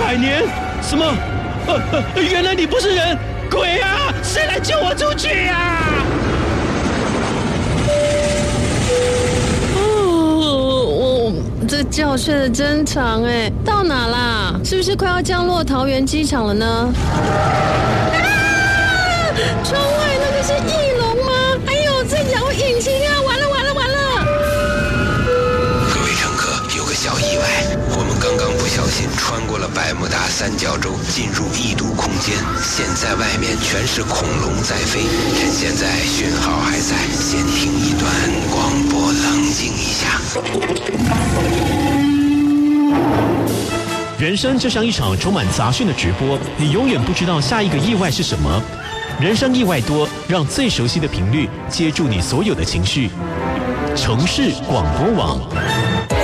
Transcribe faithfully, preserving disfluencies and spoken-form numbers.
百年？什么？呃呃，原来你不是人，鬼啊！谁来救我出去啊？ 哦，我这觉睡得真长哎，到哪啦？是不是快要降落桃园机场了呢？啊！窗外那个是翼龙吗？哎呦，在摇引擎啊！完了完了完了！ 各位乘客，有个小意外，我们刚刚不小心穿过了百慕达三角洲，进入异度空间。现在外面全是恐龙在飞，趁现在讯号还在，先听一段广播，冷静一下。 人生就像一场充满杂讯的直播，你永远不知道下一个意外是什么。人生意外多，让最熟悉的频率接住你所有的情绪。城市广播网。